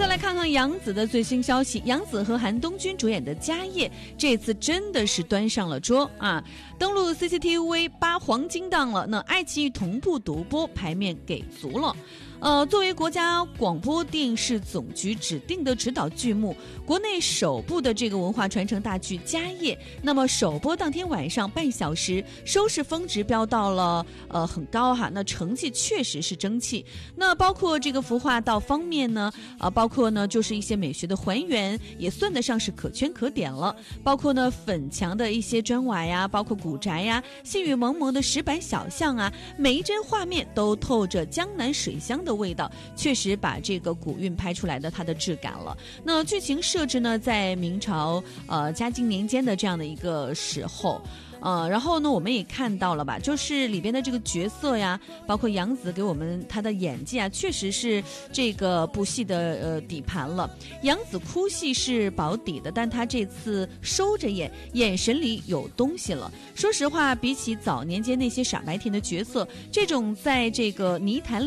再来看看杨紫的最新消息，杨紫和韩东君主演的《家业》这次真的是端上了桌啊，登陆 CCTV 8黄金档了，那爱奇艺同步独播，排面给足了。作为国家广播电视总局指定的指导剧目，国内首部的这个文化传承大剧《家业》，那么首播当天晚上半小时，收视峰值飙到了很高哈，那成绩确实是争气。那包括这个服化道方面呢，包括呢就是一些美学的还原，也算得上是可圈可点了。包括呢粉墙的一些砖瓦呀，包括古宅呀，细雨蒙蒙的石板小巷啊，每一帧画面都透着江南水乡的味道，确实把这个古韵拍出来的它的质感了。那剧情设置呢，在明朝嘉靖年间的这样的一个时候。然后呢，我们也看到了吧，就是里边的这个角色呀，包括杨紫给我们她的演技啊，确实是这个部戏的底盘了。杨紫哭戏是保底的，但她这次收着演，眼神里有东西了。说实话，比起早年间那些傻白甜的角色，这种在这个泥潭